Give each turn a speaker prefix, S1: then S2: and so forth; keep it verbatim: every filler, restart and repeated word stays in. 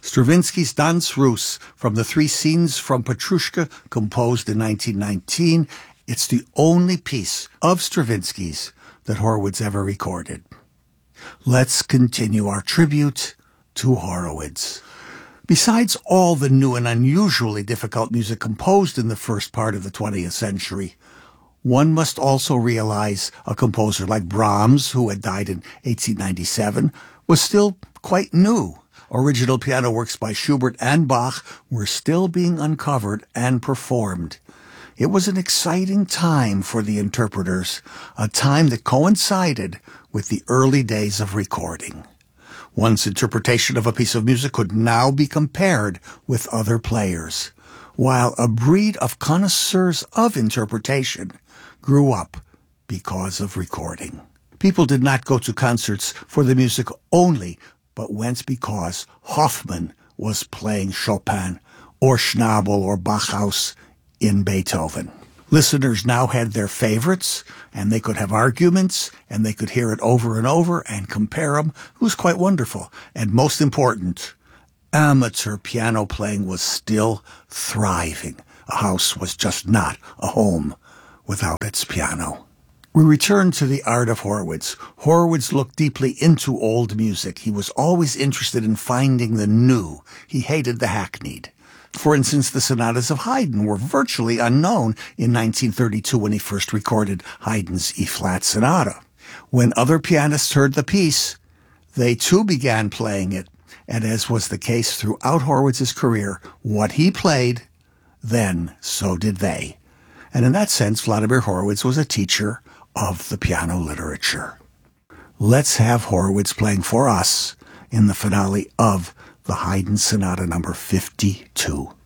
S1: Stravinsky's Danse Russe from the three scenes from Petrushka, composed in nineteen nineteen. It's the only piece of Stravinsky's that Horowitz ever recorded. Let's continue our tribute to Horowitz. Besides all the new and unusually difficult music composed in the first part of the twentieth century, one must also realize a composer like Brahms, who had died in eighteen ninety-seven, was still quite new. Original piano works by Schubert and Bach were still being uncovered and performed. It was an exciting time for the interpreters, a time that coincided with the early days of recording. One's interpretation of a piece of music could now be compared with other players, while a breed of connoisseurs of interpretation grew up because of recording. People did not go to concerts for the music only, but went because Hoffmann was playing Chopin, or Schnabel or Bachhaus in Beethoven. Listeners now had their favorites, and they could have arguments, and they could hear it over and over and compare them. It was quite wonderful. And most important, amateur piano playing was still thriving. A house was just not a home without its piano. We return to the art of Horowitz. Horowitz looked deeply into old music. He was always interested in finding the new. He hated the hackneyed. For instance, the sonatas of Haydn were virtually unknown in nineteen thirty-two when he first recorded Haydn's E-flat Sonata. When other pianists heard the piece, they too began playing it, and as was the case throughout Horowitz's career, what he played, then so did they. And in that sense, Vladimir Horowitz was a teacher of the piano literature. Let's have Horowitz playing for us in the finale of the Haydn Sonata number fifty-two.